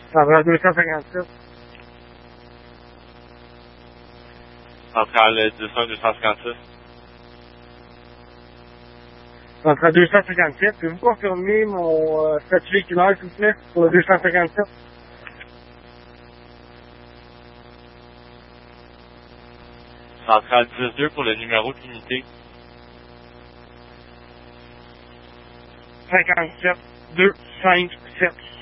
Centrale 257. Centrale 256. Centrale 257. Pouvez-vous confirmer mon statut véhiculaire, s'il vous plaît, pour le 257? Centrale 102 pour le numéro de l'unité. 57 257.